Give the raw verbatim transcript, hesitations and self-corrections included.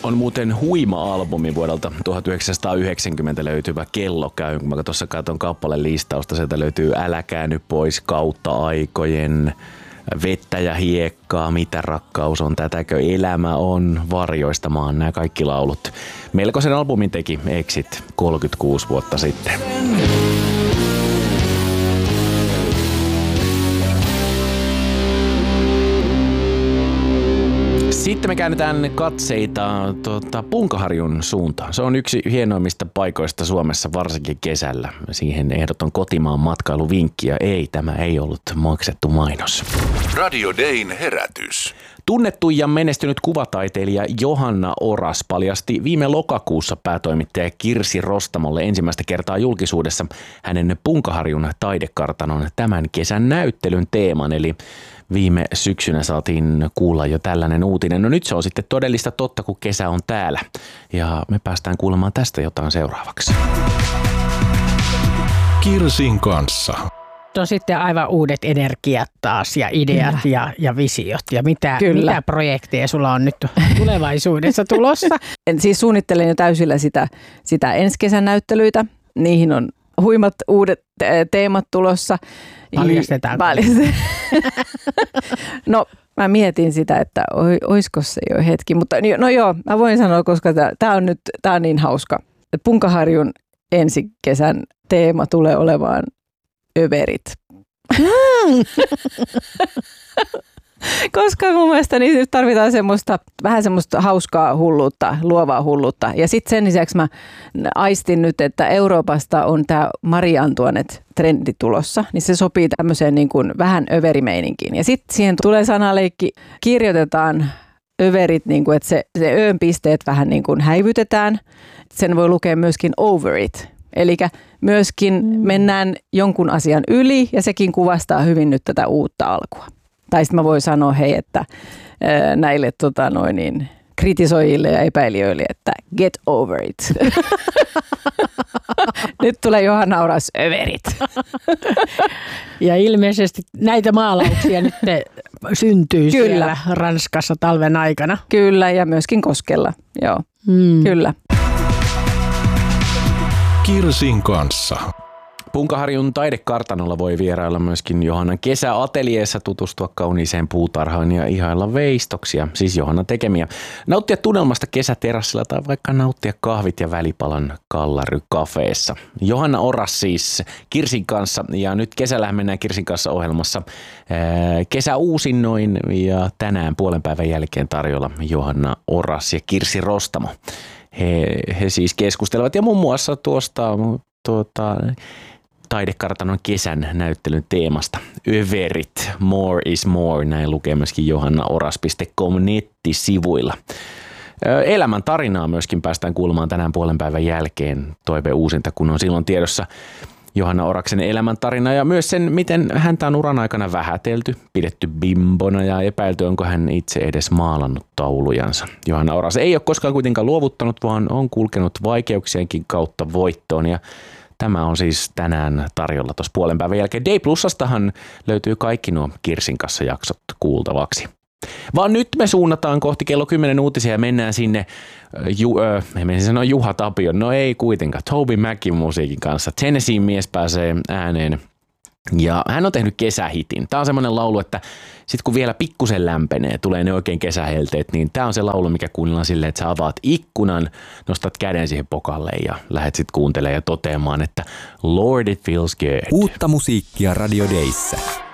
On muuten huima albumi vuodelta tuhatyhdeksänsataayhdeksänkymmentä löytyvä Kello käy. Kun mä tuossa katson kappaleen listausta, sieltä löytyy Älä käänny pois, Kautta aikojen, Vettä ja hiekkaa, Mitä rakkaus on, Tätäkö elämä on, Varjoistamaan, nämä kaikki laulut. Melkoisen albumin teki Exit kolmekymmentäkuusi vuotta sitten. Sitten me käännetään katseita tuota, Punkaharjun suuntaan. Se on yksi hienoimmista paikoista Suomessa, varsinkin kesällä. Siihen ehdoton kotimaan matkailuvinkki, ja ei, tämä ei ollut maksettu mainos. Radio Dayn herätys. Tunnettu ja menestynyt kuvataiteilija Johanna Oras paljasti viime lokakuussa päätoimittaja Kirsi Rostamolle ensimmäistä kertaa julkisuudessa hänen Punkaharjun taidekartanon tämän kesän näyttelyn teeman, eli viime syksynä saatiin kuulla jo tällainen uutinen. No nyt se on sitten todellista totta, kun kesä on täällä. Ja me päästään kuulemaan tästä jotain seuraavaksi. Kirsin kanssa. On sitten aivan uudet energiat taas ja ideat ja, ja visiot. Ja mitä, mitä projekteja sulla on nyt tulevaisuudessa tulossa? Siis suunnittelen jo täysillä sitä, sitä ensi kesän näyttelyitä. Niihin on huimat uudet teemat tulossa. Paljastetaan. Paljastetaan. No mä mietin sitä, että oisko se jo hetki, mutta no joo, mä voin sanoa, koska tää on nyt tää on niin hauska. Punkaharjun ensi kesän teema tulee olemaan överit. Koska mun mielestä niin nyt tarvitaan semmoista, vähän semmoista hauskaa hulluutta, luovaa hulluutta. Ja sitten sen lisäksi mä aistin nyt, että Euroopasta on tämä Marie Antoinette-trendi tulossa, niin se sopii tämmöiseen niin kuin vähän överimeininkiin. Ja sitten siihen tulee sanaleikki, kirjoitetaan överit, niin kuin, että se, se öön pisteet vähän niin kuin häivytetään. Sen voi lukea myöskin over it. Eli myöskin mm. mennään jonkun asian yli ja sekin kuvastaa hyvin nyt tätä uutta alkua. Tai sitten mä voin sanoa hei, että ää, näille tota, noin, niin, kritisoijille ja epäilijöille, että get over it. Nyt tulee Johanna Oras överit. Ja ilmeisesti näitä maalauksia nyt syntyy Kyllä. siellä Ranskassa talven aikana. Kyllä, ja myöskin Koskella. Joo, mm. kyllä. Kirsin kanssa. Punkaharjun taidekartanolla voi vierailla myöskin Johannan kesäateljeessa, tutustua kauniiseen puutarhaan ja ihailla veistoksia, siis Johannan tekemiä. Nauttia tunnelmasta kesäterassilla tai vaikka nauttia kahvit ja välipalan Kallary-kafeessa. Johanna Oras siis Kirsin kanssa, ja nyt kesällä mennään Kirsin kanssa ohjelmassa kesäuusinnoin, ja tänään puolen päivän jälkeen tarjolla Johanna Oras ja Kirsi Rostamo. He, he siis keskustelevat ja muun muassa tuosta tuota, taidekartanon kesän näyttelyn teemasta. Överit, more is more, näin lukee myöskin johanna oras piste com nettisivuilla. Elämän tarinaa myöskin päästään kuulemaan tänään puolen päivän jälkeen toive uusinta, kun on silloin tiedossa Johanna Oraksen elämäntarina ja myös sen, miten häntä on uran aikana vähätelty, pidetty bimbona ja epäilty, onko hän itse edes maalannut taulujansa. Johanna Oras ei ole koskaan kuitenkaan luovuttanut, vaan on kulkenut vaikeuksienkin kautta voittoon, ja tämä on siis tänään tarjolla tuossa puolen päivän jälkeen. D Plusastahan löytyy kaikki nuo Kirsin kanssa jaksot kuultavaksi. Vaan nyt me suunnataan kohti kello kymmenen uutisia ja mennään sinne, ju, äh, en sanoa Juha Tapion, no ei kuitenkaan, Toby Macin musiikin kanssa. Tennessee mies pääsee ääneen ja hän on tehnyt kesähitin. Tämä on semmoinen laulu, että sitten kun vielä pikkusen lämpenee, tulee ne oikein kesähelteet, niin tämä on se laulu, mikä kuunnellaan silleen, että sä avaat ikkunan, nostat käden siihen pokalle ja lähdet sitten kuuntelemaan ja toteamaan, että Lord it feels good. Uutta musiikkia Radio Dayssä.